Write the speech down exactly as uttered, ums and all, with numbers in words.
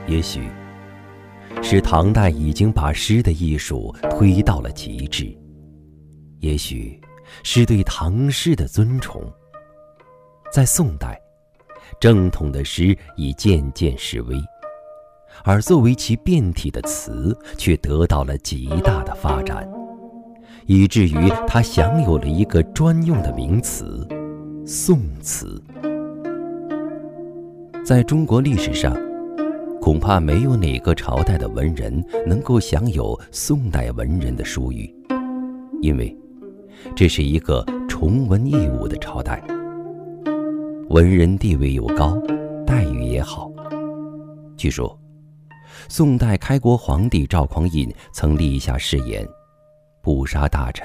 也许是唐代已经把诗的艺术推到了极致，也许是对唐诗的尊崇。在宋代，正统的诗已渐渐式微，而作为其变体的词却得到了极大的发展，以至于它享有了一个专用的名词——宋词。在中国历史上，恐怕没有哪个朝代的文人能够享有宋代文人的殊誉，因为这是一个崇文抑武的朝代，文人地位又高，待遇也好。据说宋代开国皇帝赵匡胤曾立下誓言，不杀大臣，